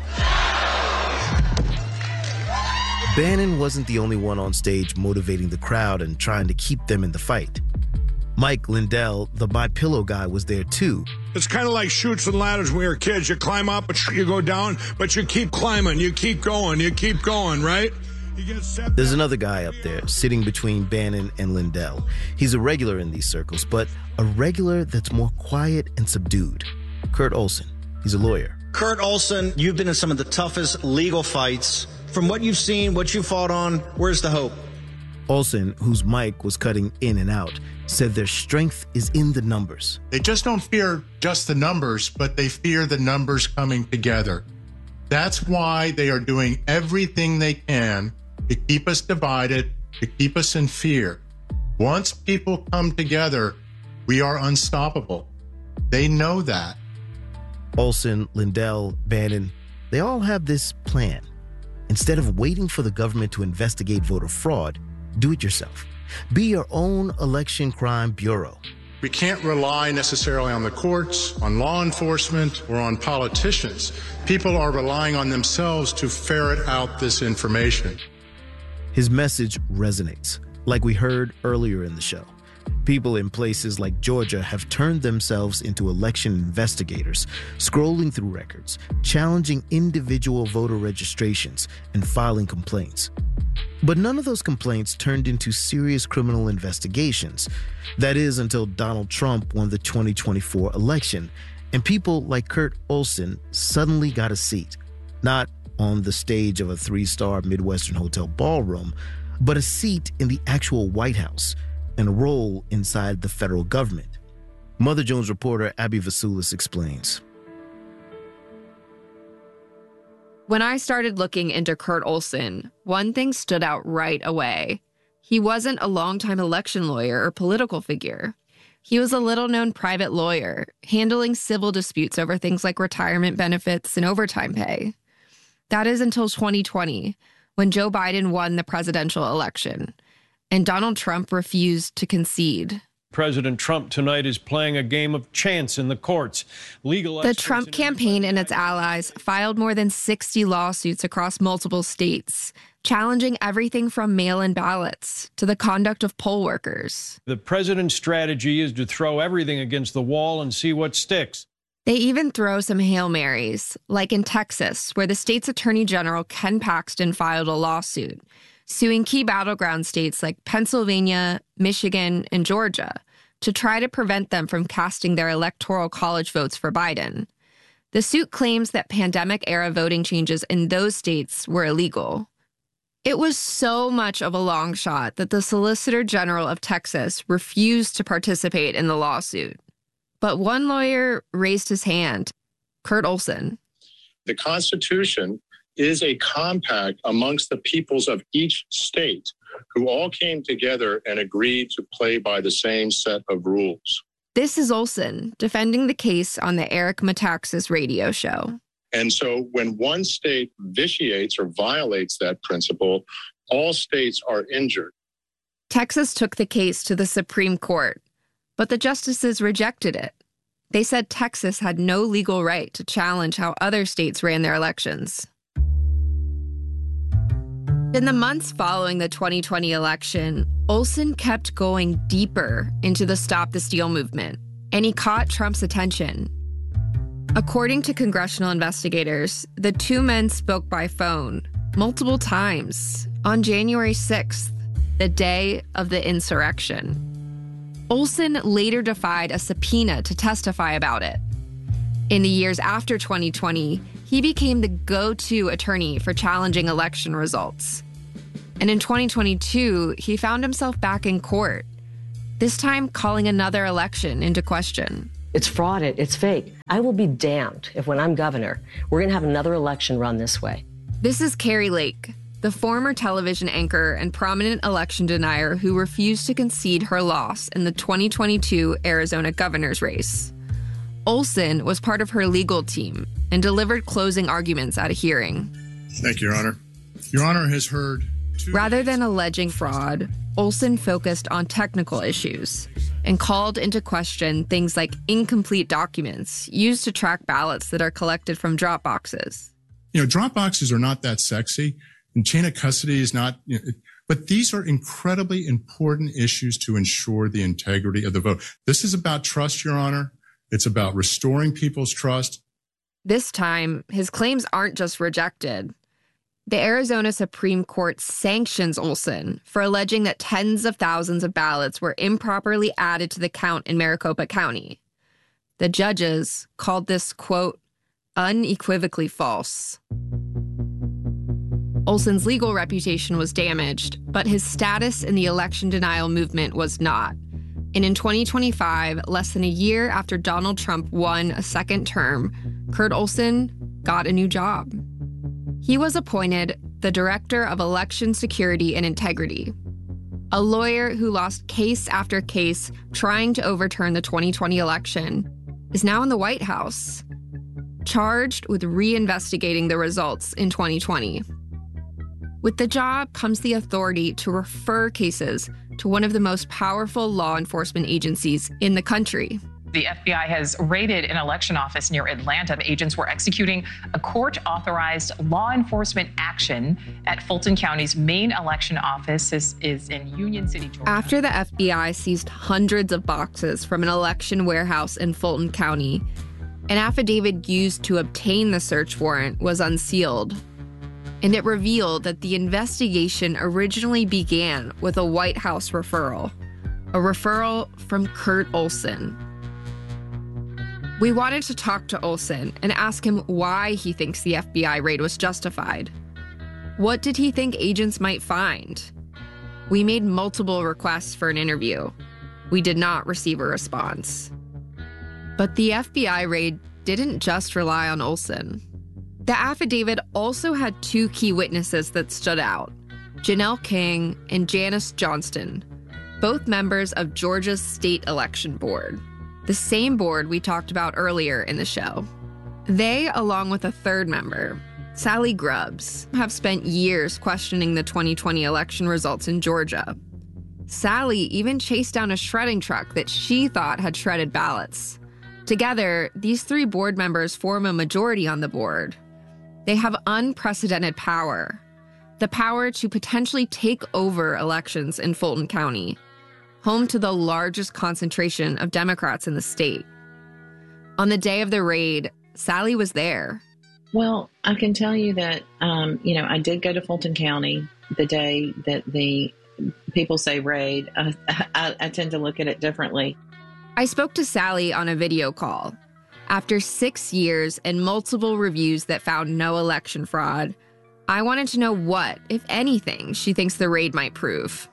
Bannon wasn't the only one on stage motivating the crowd and trying to keep them in the fight. Mike Lindell, the My Pillow guy, was there too. It's kind of like chutes and ladders when we were kids. You climb up, but you go down, but you keep climbing, you keep going, you keep going, right? You get set. There's another guy up there sitting between Bannon and Lindell. He's a regular in these circles, but a regular that's more quiet and subdued. Kurt Olsen. He's a lawyer. Kurt Olsen, you've been in some of the toughest legal fights. From what you've seen, what you fought on, where's the hope? Olsen, whose mic was cutting in and out, said their strength is in the numbers. They just don't fear just the numbers, but they fear the numbers coming together. That's why they are doing everything they can to keep us divided, to keep us in fear. Once people come together, we are unstoppable. They know that. Olsen, Lindell, Bannon, they all have this plan. Instead of waiting for the government to investigate voter fraud, do it yourself. Be your own election crime bureau. We can't rely necessarily on the courts, on law enforcement, or on politicians. People are relying on themselves to ferret out this information. His message resonates, like we heard earlier in the show. People in places like Georgia have turned themselves into election investigators, scrolling through records, challenging individual voter registrations, and filing complaints. But none of those complaints turned into serious criminal investigations. That is, until Donald Trump won the twenty twenty-four election, and people like Kurt Olsen suddenly got a seat. Not on the stage of a three-star Midwestern hotel ballroom, but a seat in the actual White House and a role inside the federal government. Mother Jones reporter Abby Vasulis explains. When I started looking into Kurt Olsen, one thing stood out right away. He wasn't a longtime election lawyer or political figure. He was a little-known private lawyer, handling civil disputes over things like retirement benefits and overtime pay. That is until twenty twenty, when Joe Biden won the presidential election, and Donald Trump refused to concede. President Trump tonight is playing a game of chance in the courts. Legal the Trump campaign and its allies filed more than sixty lawsuits across multiple states, challenging everything from mail-in ballots to the conduct of poll workers. The president's strategy is to throw everything against the wall and see what sticks. They even throw some Hail Marys, like in Texas, where the state's Attorney General Ken Paxton filed a lawsuit, suing key battleground states like Pennsylvania, Michigan, and Georgia to try to prevent them from casting their electoral college votes for Biden. The suit claims that pandemic-era voting changes in those states were illegal. It was so much of a long shot that the Solicitor General of Texas refused to participate in the lawsuit. But one lawyer raised his hand, Kurt Olsen. The Constitution is a compact amongst the peoples of each state who all came together and agreed to play by the same set of rules. This is Olsen defending the case on the Eric Metaxas radio show. And so when one state vitiates or violates that principle, all states are injured. Texas took the case to the Supreme Court, but the justices rejected it. They said Texas had no legal right to challenge how other states ran their elections. In the months following the twenty twenty election, Olson kept going deeper into the Stop the Steal movement, and he caught Trump's attention. According to congressional investigators, the two men spoke by phone multiple times on January sixth, the day of the insurrection. Olson later defied a subpoena to testify about it. In the years after twenty twenty, he became the go-to attorney for challenging election results. And in twenty twenty-two, he found himself back in court, this time calling another election into question. It's fraud, it's fake. I will be damned if when I'm governor, we're going to have another election run this way. This is Kari Lake, the former television anchor and prominent election denier who refused to concede her loss in the twenty twenty-two Arizona governor's race. Olson was part of her legal team and delivered closing arguments at a hearing. Thank you, Your Honor. Your Honor has heard two... Rather than alleging fraud, Olson focused on technical issues and called into question things like incomplete documents used to track ballots that are collected from drop boxes. You know, drop boxes are not that sexy, and chain of custody is not, you know, but these are incredibly important issues to ensure the integrity of the vote. This is about trust, Your Honor. It's about restoring people's trust. This time, his claims aren't just rejected. The Arizona Supreme Court sanctions Olson for alleging that tens of thousands of ballots were improperly added to the count in Maricopa County. The judges called this, quote, unequivocally false. Olson's legal reputation was damaged, but his status in the election denial movement was not. And in twenty twenty-five, less than a year after Donald Trump won a second term, Kurt Olson got a new job. He was appointed the Director of Election Security and Integrity, a lawyer who lost case after case trying to overturn the twenty twenty election, is now in the White House, charged with reinvestigating the results in twenty twenty. With the job comes the authority to refer cases to one of the most powerful law enforcement agencies in the country. The F B I has raided an election office near Atlanta. Agents were executing a court-authorized law enforcement action at Fulton County's main election office. This is in Union City, Georgia. After the F B I seized hundreds of boxes from an election warehouse in Fulton County, an affidavit used to obtain the search warrant was unsealed. And it revealed that the investigation originally began with a White House referral, a referral from Kurt Olson. We wanted to talk to Olson and ask him why he thinks the F B I raid was justified. What did he think agents might find? We made multiple requests for an interview. We did not receive a response. But the F B I raid didn't just rely on Olson. The affidavit also had two key witnesses that stood out, Janelle King and Janice Johnston, both members of Georgia's state election board, the same board we talked about earlier in the show. They, along with a third member, Sally Grubbs, have spent years questioning the twenty twenty election results in Georgia. Sally even chased down a shredding truck that she thought had shredded ballots. Together, these three board members form a majority on the board. They have unprecedented power, the power to potentially take over elections in Fulton County, home to the largest concentration of Democrats in the state. On the day of the raid, Sally was there. Well, I can tell you that, um, you know, I did go to Fulton County the day that the people say raid. I, I, I tend to look at it differently. I spoke to Sally on a video call. After six years and multiple reviews that found no election fraud, I wanted to know what, if anything, she thinks the raid might prove.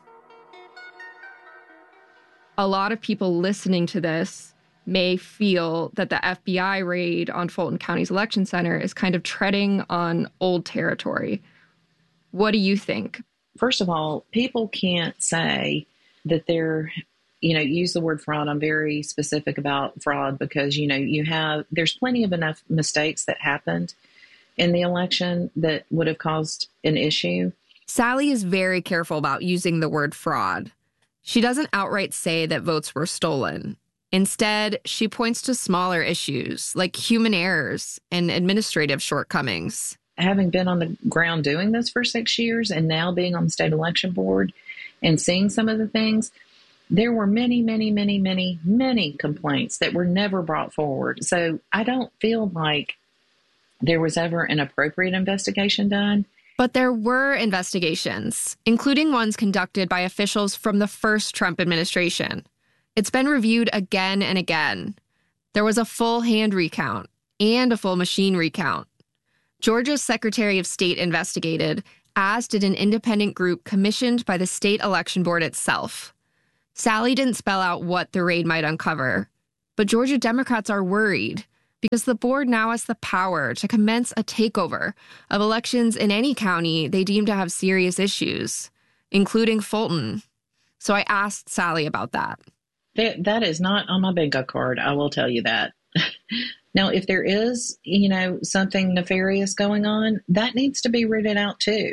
A lot of people listening to this may feel that the F B I raid on Fulton County's election center is kind of treading on old territory. What do you think? First of all, people can't say that they're you know, use the word fraud. I'm very specific about fraud because, you know, you have, there's plenty of enough mistakes that happened in the election that would have caused an issue. Sally is very careful about using the word fraud. She doesn't outright say that votes were stolen. Instead, she points to smaller issues like human errors and administrative shortcomings. having been on the ground doing this for six years and now being on the state election board and seeing some of the things, there were many, many, many, many, many complaints that were never brought forward. So I don't feel like there was ever an appropriate investigation done. But there were investigations, including ones conducted by officials from the first Trump administration. It's been reviewed again and again. There was a full hand recount and a full machine recount. Georgia's Secretary of State investigated, as did an independent group commissioned by the state election board itself. Sally didn't spell out what the raid might uncover, but Georgia Democrats are worried because the board now has the power to commence a takeover of elections in any county they deem to have serious issues, including Fulton. So I asked Sally about that. That, that is not on my bingo card, I will tell you that. Now, if there is, you know, something nefarious going on, that needs to be rooted out too.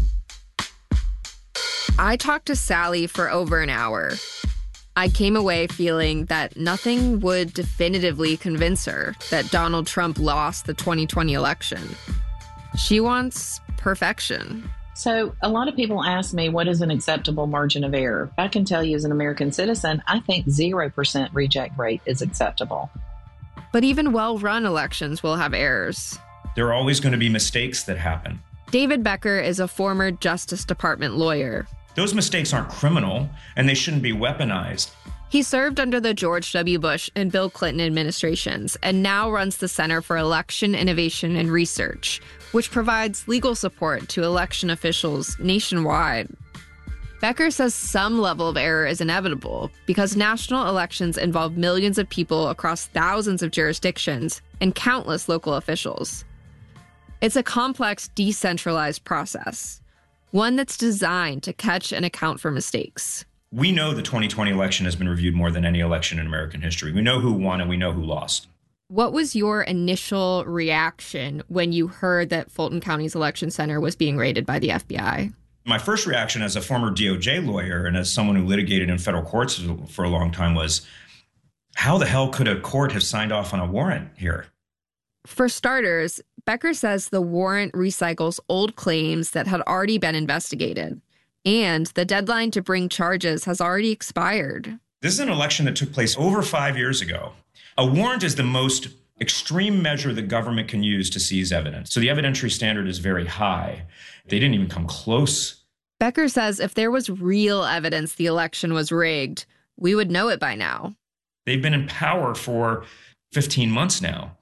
I talked to Sally for over an hour. I came away feeling that nothing would definitively convince her that Donald Trump lost the twenty twenty election. She wants perfection. So a lot of people ask me, what is an acceptable margin of error? I can tell you as an American citizen, I think zero percent reject rate is acceptable. But even well-run elections will have errors. There are always going to be mistakes that happen. David Becker is a former Justice Department lawyer. Those mistakes aren't criminal, and they shouldn't be weaponized. He served under the George W. Bush and Bill Clinton administrations and now runs the Center for Election Innovation and Research, which provides legal support to election officials nationwide. Becker says some level of error is inevitable because national elections involve millions of people across thousands of jurisdictions and countless local officials. It's a complex, decentralized process, one that's designed to catch and account for mistakes. We know the twenty twenty election has been reviewed more than any election in American history. We know who won and we know who lost. What was your initial reaction when you heard that Fulton County's election center was being raided by the F B I? My first reaction as a former D O J lawyer and as someone who litigated in federal courts for a long time was, how the hell could a court have signed off on a warrant here? For starters, Becker says the warrant recycles old claims that had already been investigated, and the deadline to bring charges has already expired. This is an election that took place over five years ago. A warrant is the most extreme measure the government can use to seize evidence. So the evidentiary standard is very high. They didn't even come close. Becker says if there was real evidence the election was rigged, we would know it by now. They've been in power for fifteen months now,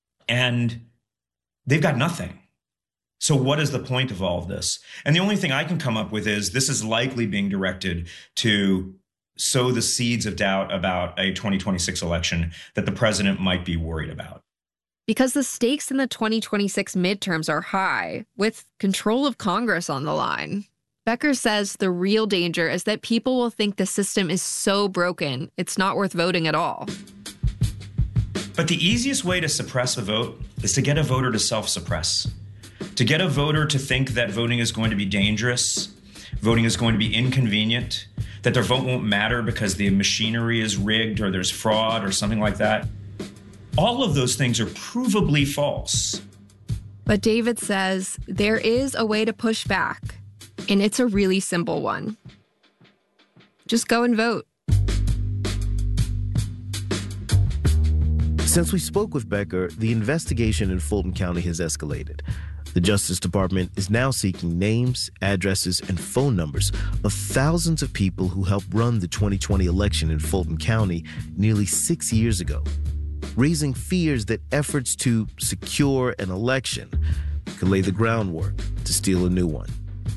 and they've got nothing. So what is the point of all of this? And the only thing I can come up with is this is likely being directed to sow the seeds of doubt about a twenty twenty-six election that the president might be worried about. Because the stakes in the twenty twenty-six midterms are high, with control of Congress on the line. Becker says the real danger is that people will think the system is so broken, it's not worth voting at all. But the easiest way to suppress a vote is to get a voter to self-suppress. To get a voter to think that voting is going to be dangerous, voting is going to be inconvenient, that their vote won't matter because the machinery is rigged or there's fraud or something like that. All of those things are provably false. But David says there is a way to push back, and it's a really simple one. Just go and vote. Since we spoke with Becker, the investigation in Fulton County has escalated. The Justice Department is now seeking names, addresses, and phone numbers of thousands of people who helped run the twenty twenty election in Fulton County nearly six years ago, raising fears that efforts to secure an election could lay the groundwork to steal a new one.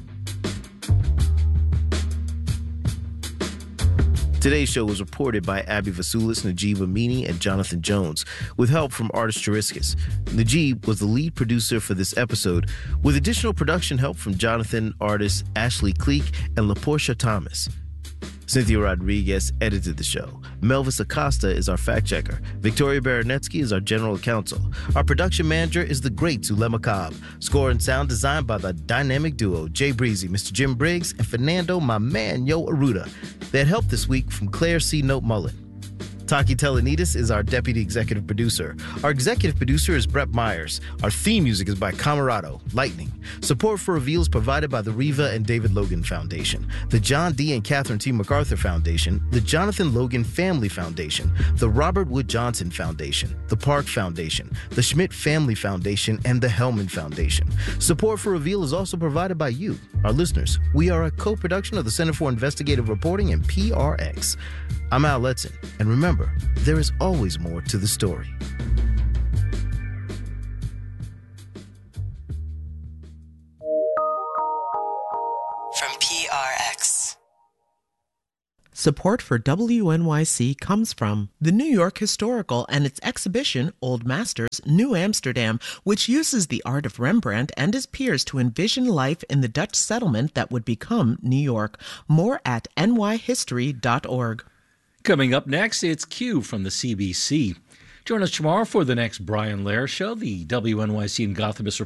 Today's show was reported by Abby Vasulis, Najib Amini, and Jonathan Jones, with help from Artis Chiriskis. Najib was the lead producer for this episode, with additional production help from Jonathan, Artis, Ashley Cleek, and LaPortia Thomas. Cynthia Rodriguez edited the show. Melvis Acosta is our fact-checker. Victoria Baranetsky is our general counsel. Our production manager is the great Zulema Cobb. Score and sound designed by the dynamic duo Jay Breezy, Mister Jim Briggs, and Fernando, my man, Yo Arruda. They had help this week from Claire C. Note Mullen. Taki Telenides is our deputy executive producer. Our executive producer is Brett Myers. Our theme music is by Camarado, Lightning. Support for Reveal is provided by the Riva and David Logan Foundation, the John D. and Catherine T. MacArthur Foundation, the Jonathan Logan Family Foundation, the Robert Wood Johnson Foundation, the Park Foundation, the Schmidt Family Foundation, and the Hellman Foundation. Support for Reveal is also provided by you, our listeners. We are a co-production of the Center for Investigative Reporting and P R X. I'm Al Letson, and remember, there is always more to the story. From P R X. Support for W N Y C comes from the New York Historical and its exhibition, Old Masters, New Amsterdam, which uses the art of Rembrandt and his peers to envision life in the Dutch settlement that would become New York. More at n y history dot org. Coming up next, it's Q from the C B C. Join us tomorrow for the next Brian Lehrer Show, the W N Y C and Gothamist